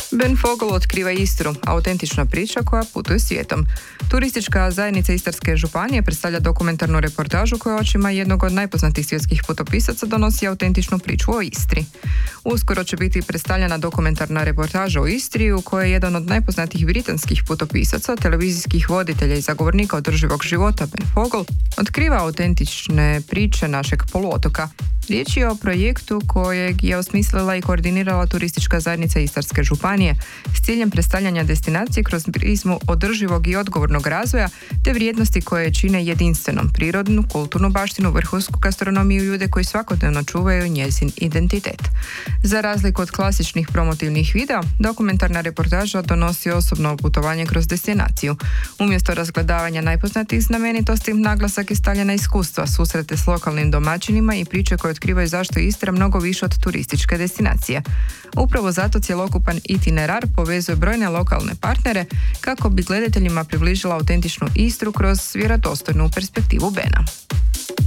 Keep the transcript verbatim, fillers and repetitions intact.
Ben Fogel otkriva Istru, autentična priča koja putuje svijetom. Turistička zajednica Istarske županije predstavlja dokumentarnu reportažu koja očima jednog od najpoznatijih svjetskih putopisaca donosi autentičnu priču o Istri. Uskoro će biti predstavljena dokumentarna reportaža o Istri u kojoj je jedan od najpoznatijih britanskih putopisaca, televizijskih voditelja i zagovornika održivog života Ben Fogel otkriva autentične priče našeg poluotoka. Riječ je o projektu kojeg je osmislila i koordinirala turistička zajednica Istarske županije s ciljem predstavljanja destinacije kroz prizmu održivog i odgovornog razvoja te vrijednosti koje čine jedinstvenom prirodnu, kulturnu baštinu, vrhunsku gastronomiju i ljude koji svakodnevno čuvaju njezin identitet. Za razliku od klasičnih promotivnih videa, dokumentarna reportaža donosi osobno putovanje kroz destinaciju. Umjesto razgledavanja najpoznatijih znamenitosti, naglasak je stavljen na iskustva, susrete s lokalnim domaćinima i priče koje otkrivaju zašto je Istra mnogo više od turističke destinacije. Upravo zato cjelokupan itinerar povezuje brojne lokalne partnere kako bi gledateljima približila autentičnu Istru kroz vjerodostojnu perspektivu Bena.